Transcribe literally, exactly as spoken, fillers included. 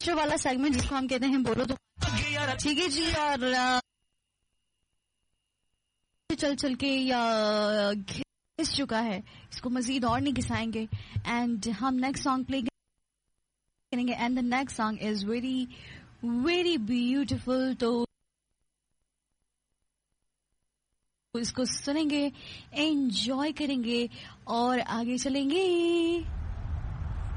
जो वाला सेगमेंट जिसको हम कहते हैं बोलो तो ठीक है जी। और आ, चल चल के या घिस चुका है, इसको मजीद और नहीं घिसाएंगे। एंड हम नेक्स्ट सॉन्ग प्ले करेंगे and the next song is very very beautiful. तो इसको सुनेंगे, एंजॉय करेंगे और आगे चलेंगे।